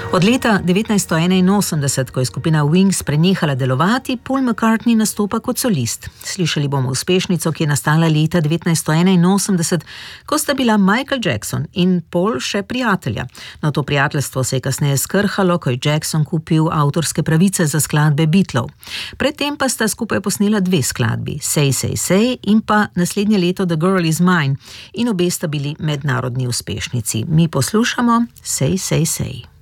Od leta 1981, ko je skupina Wings prenehala delovati, Paul McCartney nastopa kot solist. Slišali bomo uspešnico, ki je nastala leta 1981, ko sta bila Michael Jackson in Paul še prijatelja. No, to prijateljstvo se je kasneje skrhalo, ko je Jackson kupil avtorske pravice za skladbe Beatlov. Predtem pa sta skupaj posnela dve skladbi, Say, Say, Say in pa naslednje leto The Girl Is Mine, in obe sta bili mednarodni uspešnici. Mi poslušamo Say, Say, Say.